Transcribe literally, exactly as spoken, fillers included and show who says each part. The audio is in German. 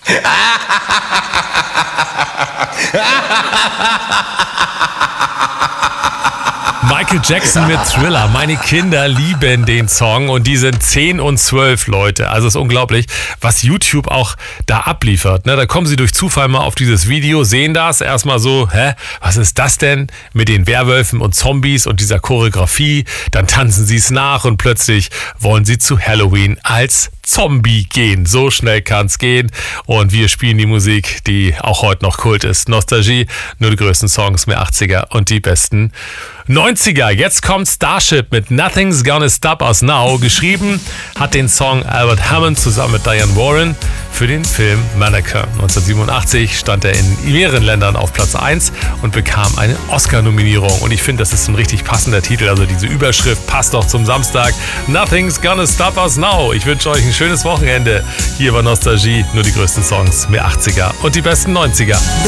Speaker 1: Michael Jackson mit Thriller. Meine Kinder lieben den Song und die sind zehn und zwölf Leute. Also es ist unglaublich, was YouTube auch da abliefert. Ne, da kommen sie durch Zufall mal auf dieses Video, sehen das erstmal so, hä, was ist das denn mit den Werwölfen und Zombies und dieser Choreografie? Dann tanzen sie es nach und plötzlich wollen sie zu Halloween als Zombie gehen. So schnell kann's gehen. Und wir spielen die Musik, die auch heute noch Kult ist. Nostalgie, nur die größten Songs, mehr achtziger und die besten neunziger. Jetzt kommt Starship mit Nothing's Gonna Stop Us Now. Geschrieben hat den Song Albert Hammond zusammen mit Diane Warren für den Film Mannequin. neunzehnhundertsiebenundachtzig stand er in mehreren Ländern auf Platz eins und bekam eine Oscar-Nominierung. Und ich finde, das ist ein richtig passender Titel. Also diese Überschrift passt doch zum Samstag. Nothing's Gonna Stop Us Now. Ich wünsche euch ein schönes Wochenende. Hier war Nostalgie, nur die größten Songs, mehr achtziger und die besten neunziger.